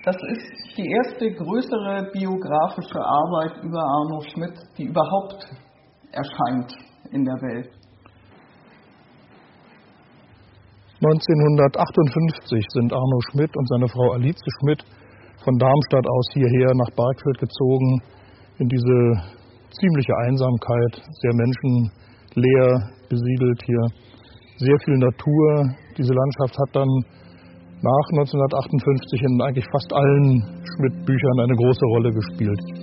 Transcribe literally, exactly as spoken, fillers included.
Das ist die erste größere biografische Arbeit über Arno Schmidt, die überhaupt erscheint in der Welt. neunzehnhundertachtundfünfzig sind Arno Schmidt und seine Frau Alice Schmidt von Darmstadt aus hierher nach Bargfeld gezogen, in diese ziemliche Einsamkeit, sehr menschenleer besiedelt hier, sehr viel Natur. Diese Landschaft hat dann nach neunzehnhundertachtundfünfzig in eigentlich fast allen Schmidt-Büchern eine große Rolle gespielt.